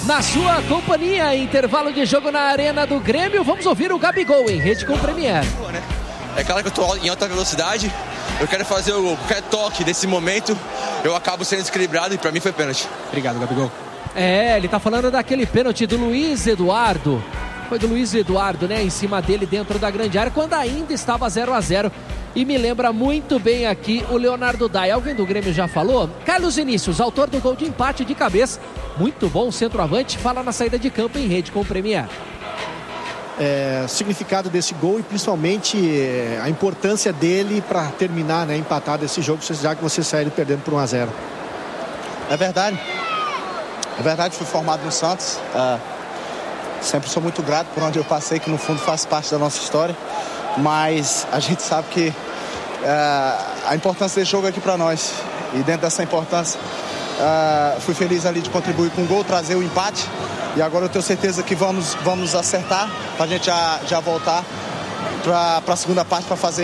Na sua companhia, intervalo de jogo na Arena do Grêmio. Vamos ouvir o Gabigol em Rede com Premier. É claro que eu estou em alta velocidade, eu quero fazer o qualquer toque desse momento, eu acabo sendo desequilibrado e para mim foi pênalti. Obrigado, Gabigol. Ele tá falando daquele pênalti do Luiz Eduardo. Foi do Luiz Eduardo, né? Em cima dele dentro da grande área, quando ainda estava 0-0. E me lembra muito bem aqui o Leonardo Dai. Alguém do Grêmio já falou? Carlos Vinícius, autor do gol de empate de cabeça. Muito bom centroavante, fala na saída de campo em Rede com o Premier. O significado desse gol e principalmente a importância dele para terminar, né, empatado esse jogo, já que você saiu perdendo por 1-0. É verdade, fui formado no Santos. Sempre sou muito grato por onde eu passei, que no fundo faz parte da nossa história, mas a gente sabe que a importância desse jogo é aqui para nós, e dentro dessa importância fui feliz ali de contribuir com o gol, trazer o empate, e agora eu tenho certeza que vamos acertar para a gente já voltar para a segunda parte para fazer